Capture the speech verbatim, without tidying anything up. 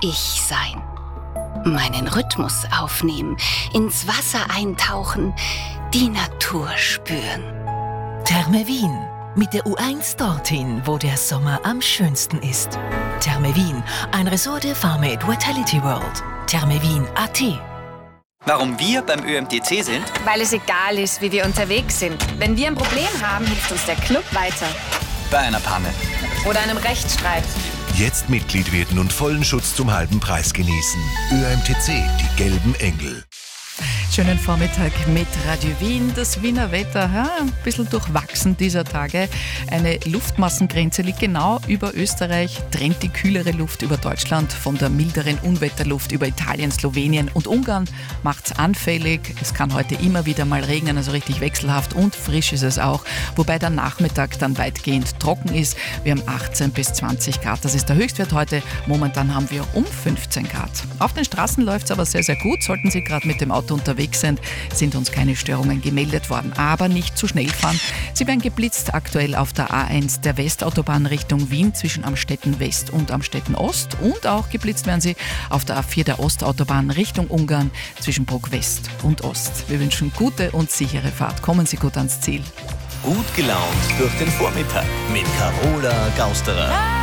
ich sein. Meinen Rhythmus aufnehmen, ins Wasser eintauchen, die Natur spüren. Therme Wien. Mit der U eins dorthin, wo der Sommer am schönsten ist. Therme Wien, ein Ressort der Farmate Vitality World. Therme Wien Punkt a t. Warum wir beim Ö M T C sind? Weil es egal ist, wie wir unterwegs sind. Wenn wir ein Problem haben, hilft uns der Club weiter. Bei einer Panne. Oder einem Rechtsstreit. Jetzt Mitglied werden und vollen Schutz zum halben Preis genießen. Ö M T C, die gelben Engel. Schönen Vormittag mit Radio Wien. Das Wiener Wetter, ja, ein bisschen durchwachsen dieser Tage. Eine Luftmassengrenze liegt genau über Österreich, trennt die kühlere Luft über Deutschland von der milderen Unwetterluft über Italien, Slowenien und Ungarn. Macht es anfällig. Es kann heute immer wieder mal regnen, also richtig wechselhaft und frisch ist es auch. Wobei der Nachmittag dann weitgehend trocken ist. Wir haben achtzehn bis zwanzig Grad. Das ist der Höchstwert heute. Momentan haben wir um fünfzehn Grad. Auf den Straßen läuft es aber sehr, sehr gut. Sollten Sie gerade mit dem Auto unterwegs sind, sind uns keine Störungen gemeldet worden. Aber nicht zu schnell fahren. Sie werden geblitzt aktuell auf der A eins der Westautobahn Richtung Wien zwischen Amstetten West und Amstetten Ost. Und auch geblitzt werden Sie auf der A vier der Ostautobahn Richtung Ungarn zwischen Bruck West und Ost. Wir wünschen gute und sichere Fahrt. Kommen Sie gut ans Ziel. Gut gelaunt durch den Vormittag mit Carola Gausterer.